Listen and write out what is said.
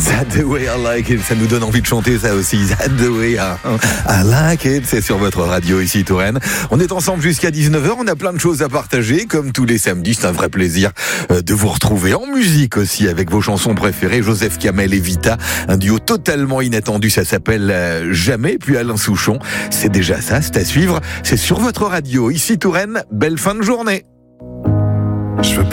That's the way I like it. Ça nous donne envie de chanter ça aussi. That's the way I like it. C'est sur votre radio ici, Touraine. On est ensemble jusqu'à 19h. On a plein de choses à partager. Comme tous les samedis, c'est un vrai plaisir de vous retrouver en musique aussi avec vos chansons préférées. Joseph Kamel et Vita. Un duo totalement inattendu. Ça s'appelle Jamais. Puis Alain Souchon. C'est déjà ça. C'est à suivre. C'est sur votre radio ici, Touraine. Belle fin de journée. Je veux